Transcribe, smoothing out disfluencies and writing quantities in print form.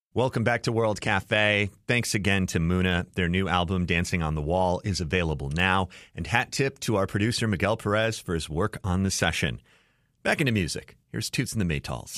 Welcome back to World Cafe. Thanks again to Muna. Their new album, Dancing on the Wall, is available now. And hat tip to our producer, Miguel Perez, for his work on the session. Back into music. Here's Toots and the Maytals.